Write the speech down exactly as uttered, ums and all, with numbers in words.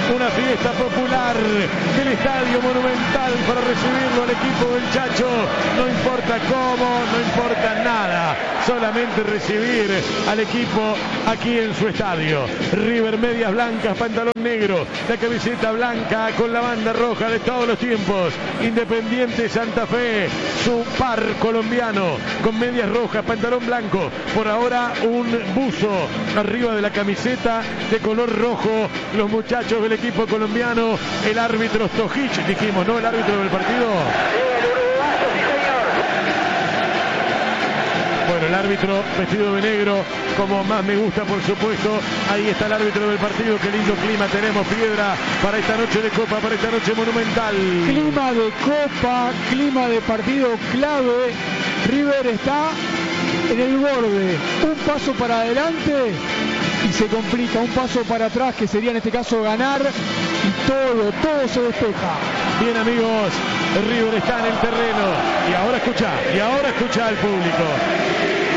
una fiesta popular del Estadio Monumental para recibirlo al equipo del Chacho. No importa cómo, no importa nada, solamente recibir al equipo aquí en su estadio. River medias blancas, pantalón negro, la camiseta blanca con la banda roja de todos los tiempos. Independiente Santa Fe, su par colombiano con medias rojas, pantalón blanco. Por ahora un buzo arriba de la camiseta de color rojo. Los muchachos del equipo colombiano, el árbitro Stojic, dijimos, ¿no? El árbitro del partido. Bueno, el árbitro vestido de negro, como más me gusta, por supuesto. Ahí está el árbitro del partido. Qué lindo clima tenemos, Piedra, para esta noche de Copa, para esta noche monumental. Clima de Copa, clima de partido clave. River está en el borde. Un paso para adelante y se complica. Un paso para atrás, que sería en este caso ganar. Y todo, todo se despeja. Bien, amigos, River está en el terreno. Y ahora escucha, y ahora escucha al público.